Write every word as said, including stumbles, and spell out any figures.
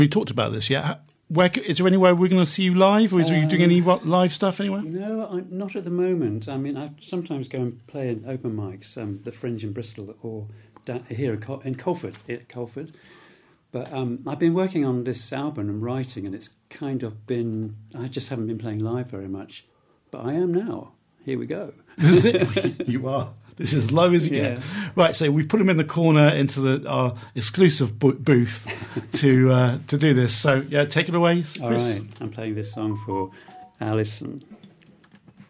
We talked about this, yeah. Where, is there anywhere we're going to see you live, or is, um, are you doing any live stuff anywhere? No, I'm not at the moment. I mean, I sometimes go and play in open mics, um, the Fringe in Bristol, or down here in, Col- in Colford, at Colford. But um, I've been working on this album and writing, and it's kind of been... I just haven't been playing live very much. But I am now. Here we go. This is it. You are. This is as low as you yeah. get. Right, so we've put him in the corner into the, our exclusive bo- booth to uh, to do this. So, yeah, take it away, Chris. All right. I'm playing this song for Alison.